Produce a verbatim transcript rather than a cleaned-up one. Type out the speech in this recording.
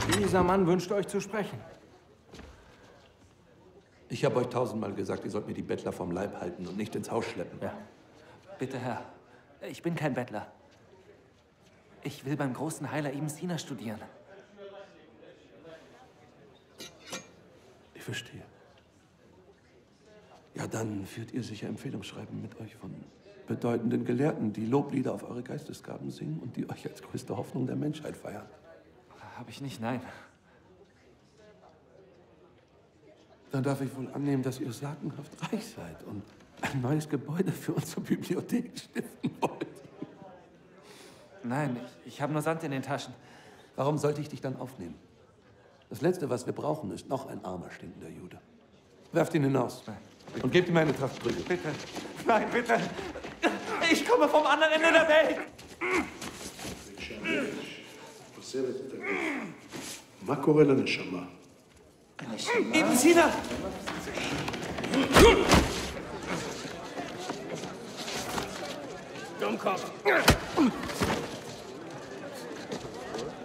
Dieser Mann wünscht euch zu sprechen. Ich habe euch tausendmal gesagt, ihr sollt mir die Bettler vom Leib halten und nicht ins Haus schleppen. Ja. Bitte, Herr. Ich bin kein Bettler. Ich will beim großen Heiler Ibn Sina studieren. Ich verstehe. Ja, dann führt ihr sicher Empfehlungsschreiben mit euch von bedeutenden Gelehrten, die Loblieder auf eure Geistesgaben singen und die euch als größte Hoffnung der Menschheit feiern. Habe ich nicht, nein. Dann darf ich wohl annehmen, dass ihr sagenhaft reich seid und ein neues Gebäude für unsere Bibliothek stiften wollt. Nein, ich, ich habe nur Sand in den Taschen. Warum sollte ich dich dann aufnehmen? Das Letzte, was wir brauchen, ist noch ein armer, stinkender Jude. Werft ihn hinaus. Nein. Und gebt ihm eine Tracht Prügel. Bitte. Nein, bitte. Ich komme vom anderen Ende der Welt. מה קורה לנשמה? Ibn Sina! Dummkopf!